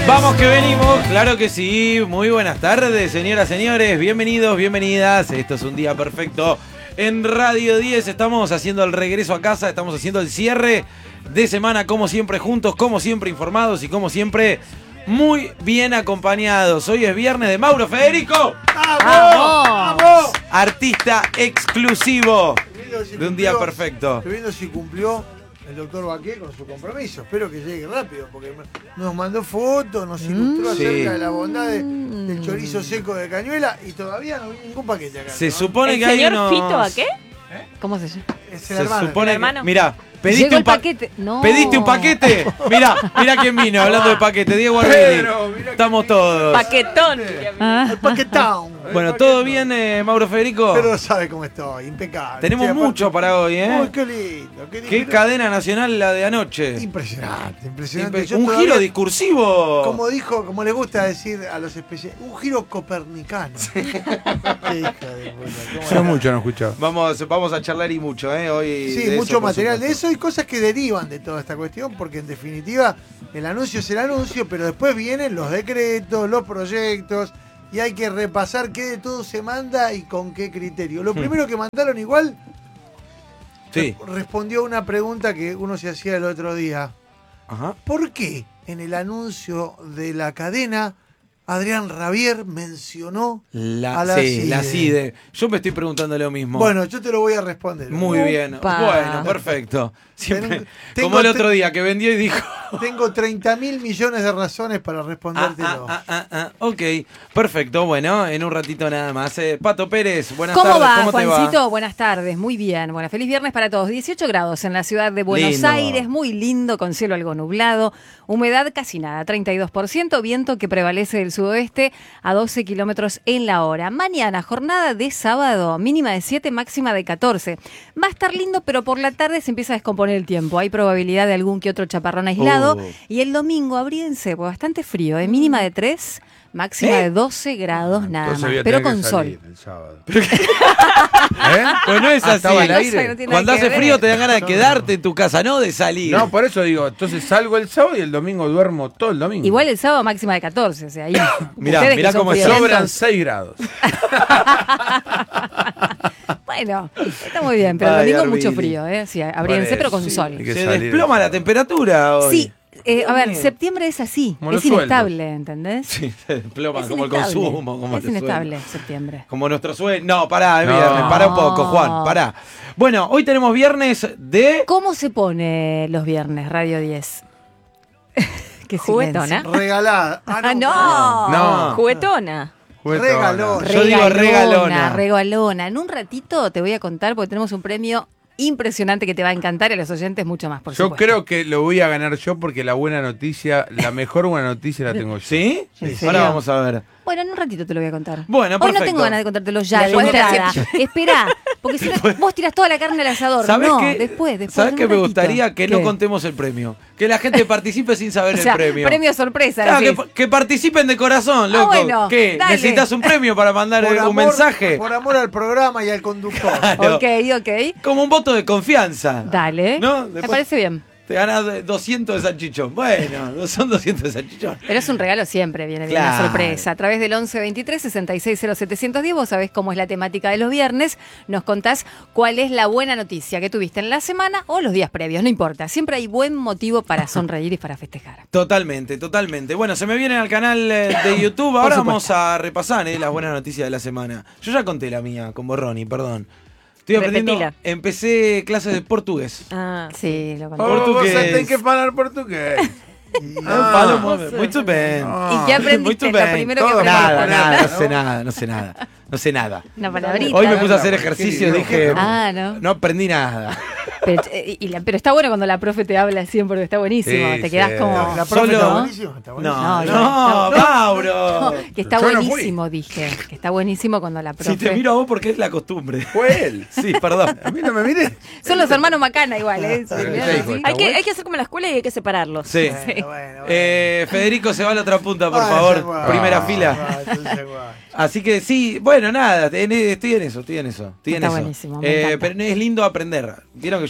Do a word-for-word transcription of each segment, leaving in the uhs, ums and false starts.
Vamos que venimos, claro que sí. Muy buenas tardes, señoras, señores. Bienvenidos, bienvenidas. Esto es un día perfecto. En Radio diez estamos haciendo el regreso a casa, estamos haciendo el cierre de semana, como siempre juntos, como siempre informados y como siempre muy bien acompañados. Hoy es viernes de Mauro Federico. ¡Vamos! ¡Vamos! Artista exclusivo de un día perfecto. Estoy viendo si cumplió el doctor Baqué con su compromiso. Espero que llegue rápido, porque nos mandó fotos, nos ilustró Mm, acerca sí. de la bondad de, del chorizo seco de Cañuela y todavía no vi ningún paquete acá. Se ¿no? supone ¿El que hay señor unos... Fito a qué? ¿Eh? ¿Cómo se llama? Es Se el hermano. supone ¿El hermano? que... Mirá, Llegó pediste el un pa- paquete. No. ¿Pediste un paquete? Mirá, mirá quién vino hablando de paquete. Diego Arbelli. Pedro, mirá que Estamos vino. todos. Paquetón. Ah. El paquetón. Bueno, ¿todo bien, eh, Mauro Federico? Pero sabe cómo estoy, impecable. Tenemos Sí, aparte- mucho para hoy, ¿eh? Uy, qué lindo. Qué, lindo. Qué cadena nacional la de anoche. Impresionante, impresionante. Impe- Yo Un todavía- giro discursivo. Como dijo, como le gusta decir a los especialistas, un giro copernicano. Qué hija de puta, ¿cómo Yo era? mucho no he escuchado. Vamos, vamos a charlar y mucho, ¿eh? Hoy Sí, de mucho eso, por material de supuesto. eso y cosas que derivan de toda esta cuestión, porque en definitiva el anuncio es el anuncio, pero después vienen los decretos, los proyectos, y hay que repasar qué de todo se manda y con qué criterio. Lo primero que mandaron igual Sí. re- respondió a una pregunta que uno se hacía el otro día. Ajá. ¿Por qué en el anuncio de la cadena Adrián Rabier mencionó La, a la sí, CIDE? la CIDE. Yo me estoy preguntando lo mismo. Bueno, yo te lo voy a responder. Muy bien. Opa. Bueno, perfecto. Siempre, Tengo- como el tengo otro te- día que vendió y dijo... Tengo treinta mil millones de razones para Ah, respondértelo. ah, ah, ah, ah, ok, perfecto. Bueno, en un ratito nada más. Eh, Pato Pérez, buenas ¿Cómo tardes. va, ¿Cómo te Juancito? va? Buenas tardes, muy bien. Bueno, feliz viernes para todos. dieciocho grados en la ciudad de Buenos Lindo. Aires, muy lindo, con cielo algo nublado, humedad casi nada, treinta y dos por ciento, viento que prevalece del sudoeste a doce kilómetros en la hora. Mañana, jornada de sábado, mínima de siete, máxima de catorce. Va a estar lindo, pero por la tarde se empieza a descomponer el tiempo. Hay probabilidad de algún que otro chaparrón aislado. Oh. Y el domingo, abríense, pues bastante frío, de mínima de tres, máxima ¿Eh? de doce grados nada Entonces voy más, a pero tener con que sol. salir el sábado. ¿Eh? Pues no es Ah, así. estaba al Cosa aire. que no tiene Cuando nada que hace ver. frío te dan ganas de quedarte en tu casa, no de salir. No, por eso digo, entonces salgo el sábado y el domingo duermo todo el domingo. Igual el sábado máxima de catorce, o sea, ahí. Mirá, ustedes que mirá son cómo es. friolentos. sobran seis grados. Bueno, está muy bien, pero el Ay, domingo mucho Arbili. frío, ¿eh? Sí, abríense, Por pero eso, con sí. sol. Hay que Se salir. desploma la temperatura hoy. Sí, eh, a ver, Bien. septiembre es así, Como es los sueldos. inestable, ¿entendés? Sí, se desploma Es como el inestable. consumo. Como es los inestable sueldos. septiembre. Como nuestro sueño. No, pará, es No. viernes. Pará un poco, Juan, pará. Bueno, hoy tenemos viernes de... ¿Cómo se pone los viernes, Radio diez? Qué Juguetona. silencio. Regalada. Ah, Ah, no. No. Juguetona. Regalón. Yo digo regalona. Regalona. En un ratito te voy a contar porque tenemos un premio impresionante que te va a encantar y a los oyentes mucho más, por Yo supuesto. creo que lo voy a ganar yo porque la buena noticia, la mejor buena noticia la tengo yo. ¿Sí? ¿En Ahora serio? vamos a ver. Bueno, en un ratito te lo voy a contar. Bueno, Hoy no perfecto. tengo ganas de contártelo ya, de Después de la entrada. Esperá, porque si no, vos tirás toda la carne al asador. ¿Sabés no, qué? después, después. ¿Sabés en qué un me ratito. gustaría? Que no ¿Qué? contemos el premio. Que la gente participe sin saber O sea, el premio. premio sorpresa. Claro, decís. que, que participen de corazón, Ah, loco. bueno, ¿Qué? dale. ¿Necesitas un premio para mandar Por eh, un amor- mensaje? Por amor al programa y al conductor. Claro. Ok, ok. Como un voto de confianza. Dale. ¿No? Me Después parece bien. te ganas doscientos de salchichón. Bueno, son doscientos de salchichón. Pero es un regalo siempre, viene bien Claro. una sorpresa. A través del once veintitrés sesenta y seis cero setecientos diez, vos sabés cómo es la temática de los viernes, nos contás cuál es la buena noticia que tuviste en la semana o los días previos, no importa. Siempre hay buen motivo para sonreír y para festejar. Totalmente, totalmente. Bueno, se me viene al canal eh, de YouTube. Ahora supuesto. vamos a repasar eh, las buenas noticias de la semana. Yo ya conté la mía con Borroni, perdón. Estoy aprendiendo. Repetila. Empecé clases de portugués. Ah. Sí, lo conté. Oh, Portugués. vos tenés que hablar portugués. Ah, falo mo- muito bem. ¿Y qué aprendiste? Muito Lo bem. primero que Todo aprendiste. Nada, Poner, nada, no ¿no? sé nada, no sé nada. No sé nada. Una palabrita. Hoy me puse a hacer ¿Qué ejercicio y digo? dije. Ah, ¿no? No aprendí nada. Pero, eh, y la- pero está bueno cuando la profe te habla así porque está buenísimo. Sí, te quedás sí. como... La profe Solo- está buenísima, está buenísima. No, No, no, no, Mauro. Que está Yo no fui. buenísimo, dije. Que está buenísimo cuando la profe... Si te miro a vos porque es la costumbre. Fue él. Sí, perdón. A mí no me miré. Son los hermanos Macana igual, ¿eh? Sí, Mirá, sí, así. pues. Hay que, hay que hacer como en la escuela y hay que separarlos. Sí. Bueno, bueno, bueno. Eh, Federico se va a la otra punta, por Ah, favor. ese guay. Primera Ah, fila. ah, entonces guay. Así que sí, bueno, nada, en- estoy en eso, estoy en eso. Estoy en Está eso. buenísimo, me Eh, encanta. pero es lindo aprender. Vieron que yo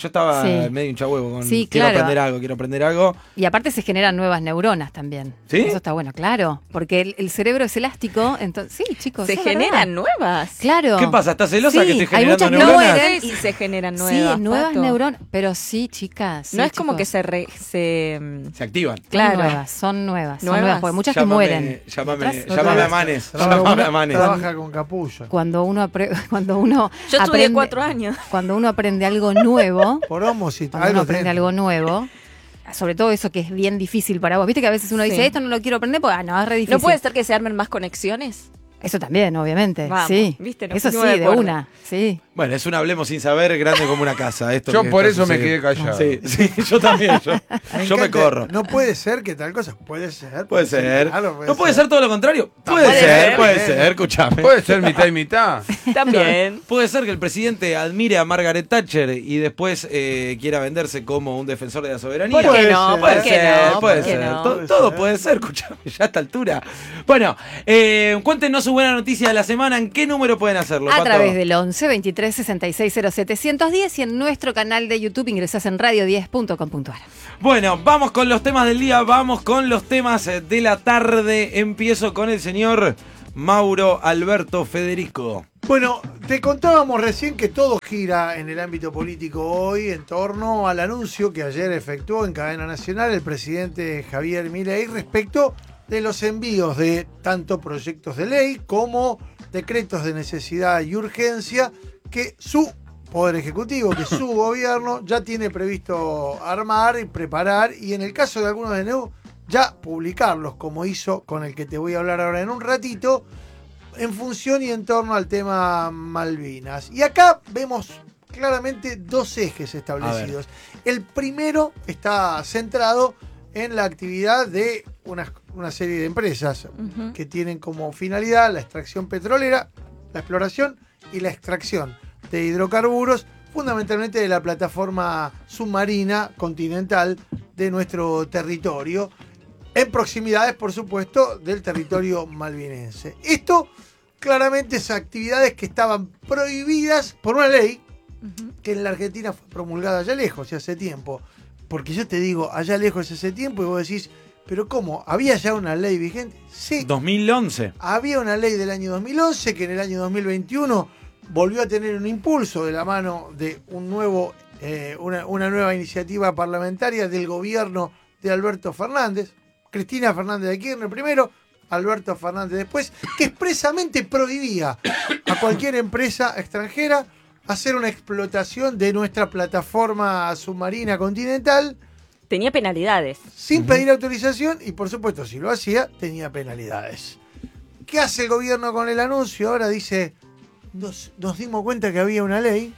estaba Sí. medio hincha huevo con Sí, quiero claro. aprender algo, quiero aprender algo. Y aparte se generan nuevas neuronas también. ¿Sí? Eso está bueno, claro. Porque el, el cerebro es elástico, entonces sí, chicos. Se es generan verdad. nuevas. Claro. ¿Qué pasa? ¿Estás celosa Sí, que estoy hay generando muchas neuronas? neuronas. Mueren y se generan nuevas. Sí, nuevas Pato. neuronas. Pero sí, chicas. sí, No es como chicos. que se... Re, se mm, Se activan. Son Claro. nuevas, son nuevas. Son Nuevas. nuevas, porque muchas que Llámame- mueren. Llámame, Otras- No llámame a trabaja- Manes. trabaja- Llámame a Manes. Trabaja con capullo. Cuando uno, apre- cuando uno Yo estudié aprende, cuatro años. cuando uno aprende algo nuevo, Por homocito. cuando uno aprende algo nuevo, sobre todo eso que es bien difícil para vos. Viste que a veces uno Sí. dice, esto no lo quiero aprender porque ah, no, es re difícil. ¿No puede ser que se armen más conexiones? Eso también, obviamente. Vamos, sí. viste, nos Eso sí, pusimos de de acuerdo. una. Sí. Bueno, es un hablemos sin saber grande como una casa. Esto Yo que por está eso me quedé sucediendo. callado. Sí, sí, yo también. Yo, yo me encanta- corro. No puede ser que tal cosa. Puede ser. Puede ser. claro, ¿No puede ser todo lo contrario? Puede, puede ser, ser. puede ser, escúchame. Puede ser mitad y mitad. También. Puede ser que el presidente admire a Margaret Thatcher y después eh, quiera venderse como un defensor de la soberanía. ¿Por qué no? Puede ¿Por qué ser, no? puede ¿Por qué ser. no? To- Puede Todo ser. puede ser, escúchame, ya a esta altura. Bueno, eh, cuéntenos su buena noticia de la semana. ¿En qué número pueden hacerlo, A Pato? través del once veintitrés sesenta y seis cero setecientos diez y en nuestro canal de YouTube ingresás en radio diez punto com punto ar. Bueno, vamos con los temas del día, vamos con los temas eh, de la tarde. Empiezo con el señor Mauro Alberto Federico. Bueno, te contábamos recién que todo gira en el ámbito político hoy en torno al anuncio que ayer efectuó en cadena nacional el presidente Javier Milei respecto de los envíos de tanto proyectos de ley como decretos de necesidad y urgencia que su Poder Ejecutivo, que su gobierno ya tiene previsto armar y preparar y en el caso de algunos de nuevo ya publicarlos, como hizo con el que te voy a hablar ahora en un ratito, en función y en torno al tema Malvinas. Y acá vemos claramente dos ejes establecidos. El primero está centrado en la actividad de una, una serie de empresas Ujú. que tienen como finalidad la extracción petrolera, la exploración y la extracción de hidrocarburos, fundamentalmente de la plataforma submarina continental de nuestro territorio, en proximidades, por supuesto, del territorio malvinense. Esto claramente es actividades que estaban prohibidas por una ley Ujú. que en la Argentina fue promulgada allá lejos y hace tiempo. Porque yo te digo, allá lejos hace tiempo y vos decís, pero ¿cómo? ¿Había ya una ley vigente? Sí, dos mil once. había una ley del año dos mil once que en el año dos mil veintiuno volvió a tener un impulso de la mano de un nuevo, eh, una, una nueva iniciativa parlamentaria del gobierno de Alberto Fernández, Cristina Fernández de Kirchner primero, Alberto Fernández después, que expresamente prohibía a cualquier empresa extranjera hacer una explotación de nuestra plataforma submarina continental Tenía penalidades. sin pedir autorización y por supuesto si lo hacía tenía penalidades. ¿Qué hace el gobierno con el anuncio? Ahora dice, nos, nos dimos cuenta que había una ley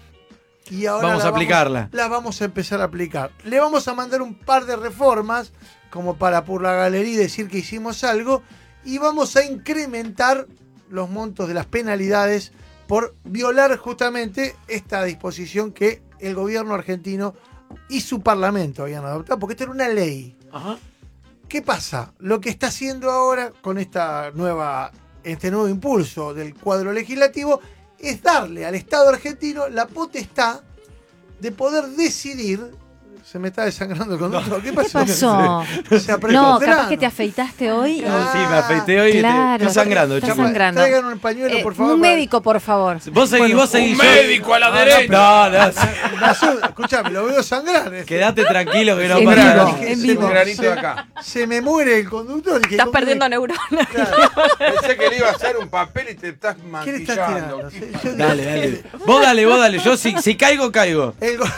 y ahora Vamos la a aplicarla. la vamos a empezar a aplicar. Le vamos a mandar un par de reformas como para por la galería decir que hicimos algo y vamos a incrementar los montos de las penalidades por violar justamente esta disposición que el gobierno argentino y su parlamento habían adoptado, porque esto era una ley. Ajá. ¿Qué pasa? Lo que está haciendo ahora con esta nueva, este nuevo impulso del cuadro legislativo es darle al Estado argentino la potestad de poder decidir. Se me está desangrando el conductor. ¿Qué ¿Qué pasó? pasó? Se apretó No, el capaz grano. que te afeitaste hoy. Ah, Sí, me afeité hoy y claro, estoy sangrando, está chicos. sangrando. Traigan un pañuelo, Eh, por favor. un para- médico, por favor. Vos seguís, vos seguís. Un yo- médico a la No, derecha. No, no, no. Me asusta. Escuchame, lo veo sangrar. este. Quédate tranquilo que no En para. vivo, Dije, en se vivo. me- Un granito de se- acá. Se me muere el conductor. Dije, Estás ¿cómo perdiendo me- neuronas. Claro. Pensé que le iba a hacer un papel y te estás ¿Quién está maquillando. tirando? Sí, yo- Dale, dale. Vos dale, vos dale. Yo si, si caigo, caigo. El, go-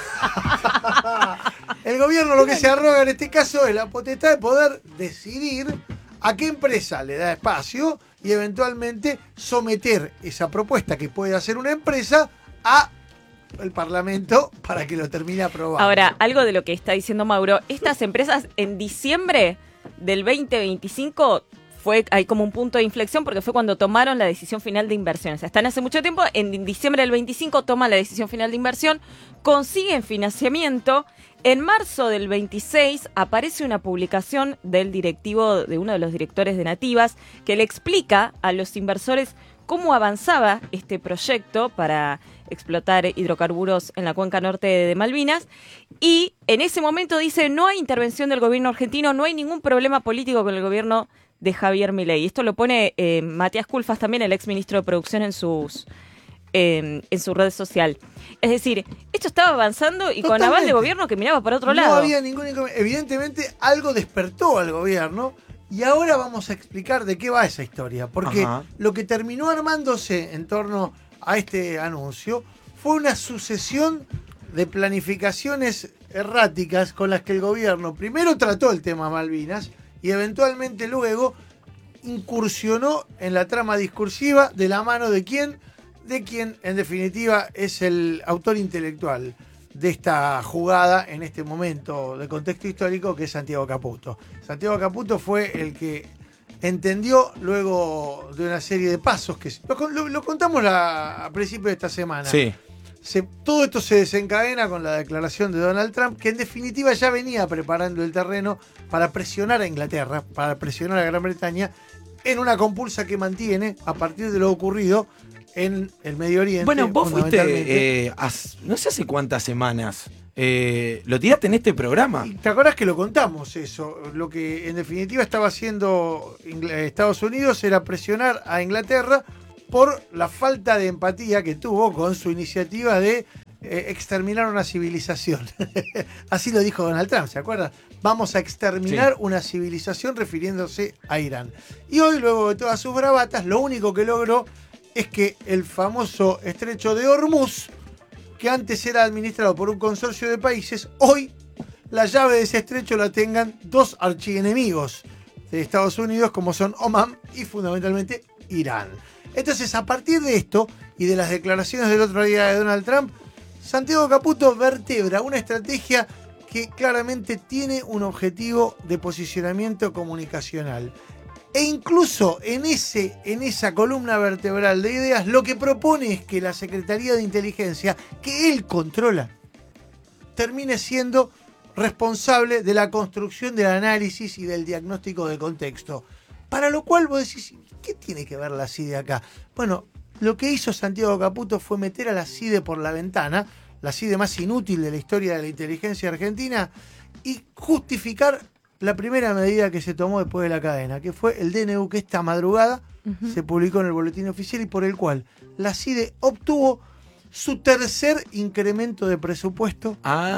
el gobierno lo que se arroga en este caso es la potestad de poder decidir a qué empresa le da espacio y eventualmente someter esa propuesta que puede hacer una empresa a el Parlamento para que lo termine aprobando. Ahora, algo de lo que está diciendo Mauro, estas empresas en diciembre del veinte veinticinco fue, hay como un punto de inflexión porque fue cuando tomaron la decisión final de inversión. O sea, están hace mucho tiempo, en diciembre del veinticinco toman la decisión final de inversión, consiguen financiamiento. En marzo del veintiséis aparece una publicación del directivo, de uno de los directores de Nativas, que le explica a los inversores cómo avanzaba este proyecto para explotar hidrocarburos en la cuenca norte de Malvinas, y en ese momento dice, no hay intervención del gobierno argentino, no hay ningún problema político con el gobierno de Javier Milei. Esto lo pone eh, Matías Culfas, también el ex ministro de Producción, en sus eh, en su red social. Es decir, esto estaba avanzando y Totalmente. con aval de gobierno que miraba para otro no lado. No había ningún inconveniente. Evidentemente algo despertó al gobierno y ahora vamos a explicar de qué va esa historia. Porque Ajá. lo que terminó armándose en torno a este anuncio fue una sucesión de planificaciones erráticas con las que el gobierno primero trató el tema Malvinas y eventualmente luego incursionó en la trama discursiva de la mano de quién, de quien en definitiva es el autor intelectual de esta jugada en este momento de contexto histórico, que es Santiago Caputo. Santiago Caputo fue el que entendió luego de una serie de pasos que lo, lo, lo contamos la, a principios de esta semana. Sí. Se, todo esto se desencadena con la declaración de Donald Trump, que en definitiva ya venía preparando el terreno para presionar a Inglaterra, para presionar a Gran Bretaña, en una compulsa que mantiene a partir de lo ocurrido en el Medio Oriente. Bueno, vos fuiste, fundamentalmente. eh, as- no sé hace cuántas semanas, eh, lo tiraste en este programa. ¿Y ¿Te acordás que lo contamos eso? Lo que en definitiva estaba haciendo Ingl- Estados Unidos era presionar a Inglaterra por la falta de empatía que tuvo con su iniciativa de eh, exterminar una civilización. Así lo dijo Donald Trump, ¿se acuerdan? Vamos a exterminar Sí. una civilización refiriéndose a Irán. Y hoy, luego de todas sus bravatas, lo único que logró es que el famoso estrecho de Hormuz, que antes era administrado por un consorcio de países, hoy la llave de ese estrecho la tengan dos archienemigos de Estados Unidos, como son Omán y fundamentalmente Irán. Entonces, a partir de esto y de las declaraciones del otro día de Donald Trump, Santiago Caputo vertebra una estrategia que claramente tiene un objetivo de posicionamiento comunicacional. E incluso en, ese, en esa columna vertebral de ideas, lo que propone es que la Secretaría de Inteligencia, que él controla, termine siendo responsable de la construcción del análisis y del diagnóstico de contexto. Para lo cual vos decís, ¿qué tiene que ver la C I D E acá? Bueno, lo que hizo Santiago Caputo fue meter a la C I D E por la ventana, la C I D E más inútil de la historia de la inteligencia argentina, y justificar la primera medida que se tomó después de la cadena, que fue el D N U que esta madrugada uh-huh. se publicó en el boletín oficial y por el cual la C I D E obtuvo su tercer incremento de presupuesto.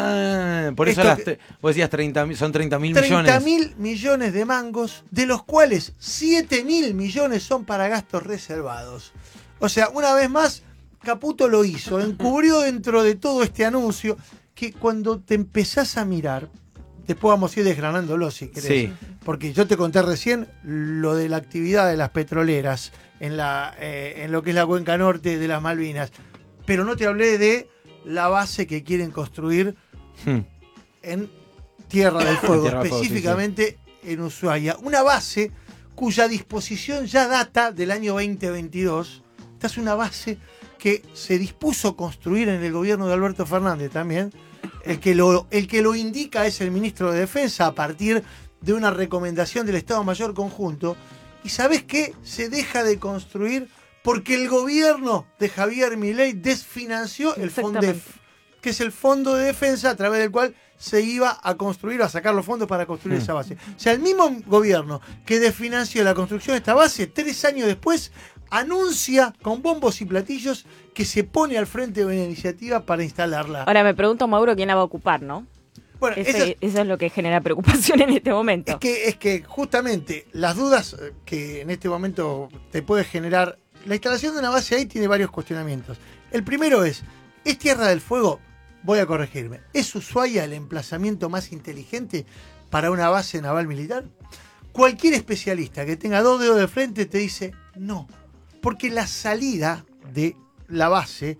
Ah, por eso Esto las que- te- vos decías treinta, son treinta mil millones. treinta mil millones de mangos, de los cuales siete mil millones son para gastos reservados. O sea, una vez más, Caputo lo hizo, encubrió dentro de todo este anuncio que cuando te empezás a mirar, después vamos a ir desgranándolo si querés, Sí. porque yo te conté recién lo de la actividad de las petroleras en, la, eh, en lo que es la cuenca norte de las Malvinas, pero no te hablé de la base que quieren construir Hmm. en Tierra del Fuego, Tierra del Fuego, sí, específicamente en Ushuaia. Una base cuya disposición ya data del año veinte veintidós. Esta es una base que se dispuso construir en el gobierno de Alberto Fernández también. El que lo, el que lo indica es el ministro de Defensa a partir de una recomendación del Estado Mayor Conjunto. ¿Y sabés qué? Se deja de construir porque el gobierno de Javier Milei desfinanció el FONDEF, que es el Fondo de Defensa a través del cual se iba a construir, a sacar los fondos para construir Mm. esa base. O sea, el mismo gobierno que desfinanció la construcción de esta base, tres años después, anuncia con bombos y platillos que se pone al frente de una iniciativa para instalarla. Ahora me pregunto, Mauro, quién la va a ocupar, ¿no? Bueno, Ese- esa es- eso es lo que genera preocupación en este momento. Es que, es que justamente las dudas eh, que en este momento te puede generar la instalación de una base ahí tiene varios cuestionamientos. El primero es, ¿es Tierra del Fuego? Voy a corregirme. ¿Es Ushuaia el emplazamiento más inteligente para una base naval militar? Cualquier especialista que tenga dos dedos de frente te dice no, porque la salida de la base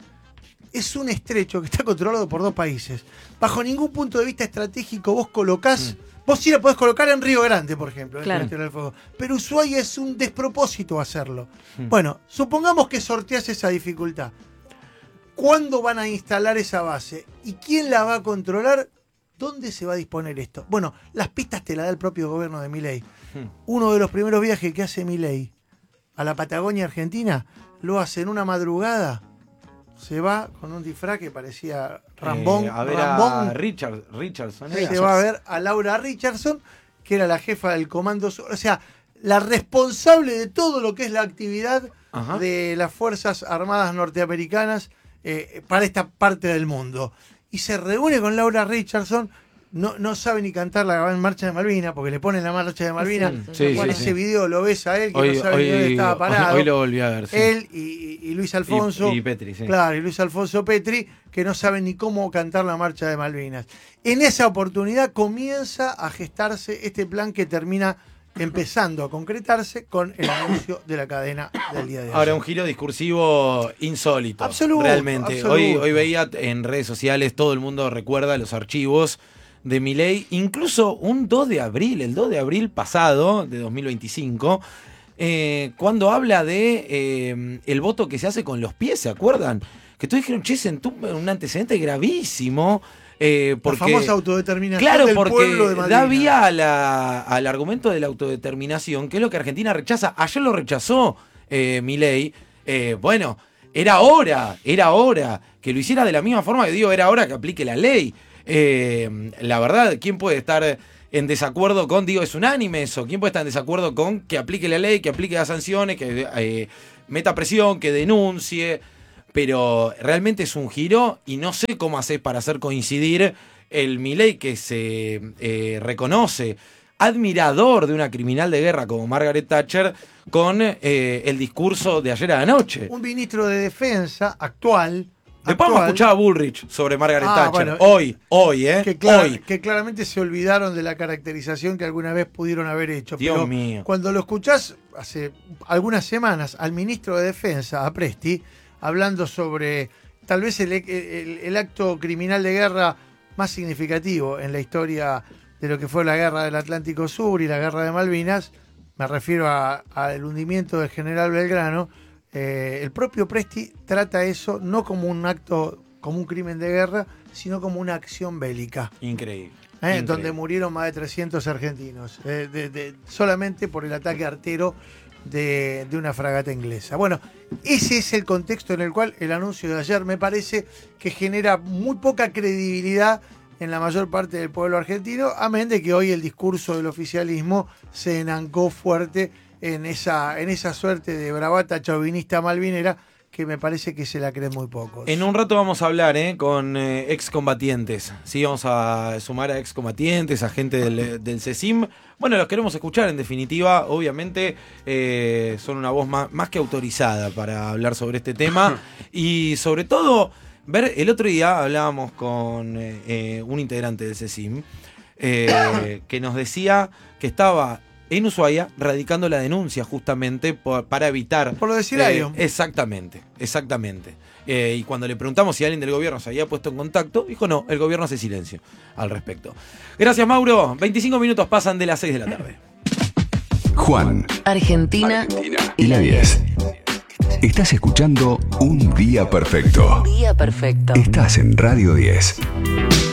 es un estrecho que está controlado por dos países. Bajo ningún punto de vista estratégico vos colocás, mm. vos sí la podés colocar en Río Grande, por ejemplo, Claro. en Tierra del Fuego, pero Ushuaia es un despropósito hacerlo. Mm. Bueno, supongamos que sorteás esa dificultad. ¿Cuándo van a instalar esa base? ¿Y quién la va a controlar? ¿Dónde se va a disponer esto? Bueno, las pistas te las da el propio gobierno de Milei. Hmm. Uno de los primeros viajes que hace Milei a la Patagonia Argentina lo hace en una madrugada. Se va con un disfraz que parecía Rambón. Eh, a ver Rambón. a Richard, Richardson. Se ¿era? va a ver a Laura Richardson, que era la jefa del Comando Sur. O sea, la responsable de todo lo que es la actividad Ajá. de las Fuerzas Armadas norteamericanas eh, para esta parte del mundo. Y se reúne con Laura Richardson. No, no sabe ni cantar la marcha de Malvinas, porque le ponen la marcha de Malvinas. Sí, Bueno, sí, ese sí. video lo ves a él, que Hoy, no sabe hoy, ni dónde estaba parado. hoy, hoy lo volví a ver. Sí. Él y, y- y Luis Alfonso. Y, y Petri, sí. Claro, y Luis Alfonso Petri, que no saben ni cómo cantar la marcha de Malvinas. En esa oportunidad comienza a gestarse este plan que termina empezando a concretarse con el anuncio de la cadena del día de hoy. Ahora, un giro discursivo insólito. Absoluto, Realmente. absoluto. Hoy, hoy veía en redes sociales, todo el mundo recuerda los archivos de Milei, incluso un dos de abril, el dos de abril pasado, de dos mil veinticinco, eh, cuando habla de eh, el voto que se hace con los pies, ¿se acuerdan? Que todos dijeron, che, sentó un antecedente gravísimo. Eh, porque, la famosa autodeterminación claro, del porque pueblo de Malvinas. da vía a la- al argumento de la autodeterminación, que es lo que Argentina rechaza. Ayer lo rechazó eh, Milei. Eh, bueno, era hora, era hora que lo hiciera de la misma forma que digo, era hora que aplique la ley. Eh, la verdad, ¿quién puede estar en desacuerdo con, digo, es unánime eso, quién puede estar en desacuerdo con que aplique la ley, que aplique las sanciones, que eh, meta presión, que denuncie? Pero realmente es un giro y no sé cómo hacer para hacer coincidir el Milei que se eh, reconoce admirador de una criminal de guerra como Margaret Thatcher con eh, el discurso de ayer a la noche. Un ministro de Defensa actual. Después vamos a actual, escuchar a Bullrich sobre Margaret Ah, Thatcher. bueno, hoy, hoy, ¿eh? que, clar- hoy. que claramente se olvidaron de la caracterización que alguna vez pudieron haber hecho. Dios Pero mío. cuando lo escuchás hace algunas semanas al ministro de Defensa, a Presti, hablando sobre tal vez el, el- el acto criminal de guerra más significativo en la historia de lo que fue la guerra del Atlántico Sur y la guerra de Malvinas, me refiero al hundimiento del general Belgrano. Eh, el propio Presti trata eso no como un acto, como un crimen de guerra, sino como una acción bélica, Increíble. ¿eh? Increíble. donde murieron más de trescientos argentinos, eh, de- de- solamente por el ataque artero de, de una fragata inglesa. Bueno, ese es el contexto en el cual el anuncio de ayer me parece que genera muy poca credibilidad en la mayor parte del pueblo argentino, amén de que hoy el discurso del oficialismo se enancó fuerte en esa, en esa suerte de bravata chauvinista malvinera que me parece que se la creen muy pocos. En un rato vamos a hablar eh, con eh, excombatientes. Sí, vamos a sumar a excombatientes, a gente del, del CECIM. Bueno, los queremos escuchar, en definitiva. Obviamente eh, son una voz más, más que autorizada para hablar sobre este tema. Y sobre todo, ver, el otro día hablábamos con eh, eh, un integrante del CECIM eh, que nos decía que estaba en Ushuaia radicando la denuncia justamente por- para evitar... Por lo de Silayo. Eh, exactamente, exactamente. Eh, y cuando le preguntamos si alguien del gobierno se había puesto en contacto, dijo no, el gobierno hace silencio al respecto. Gracias, Mauro. veinticinco minutos pasan de las seis de la tarde. Juan, Argentina y la diez. Estás escuchando Un Día Perfecto. Día perfecto. Estás en Radio diez.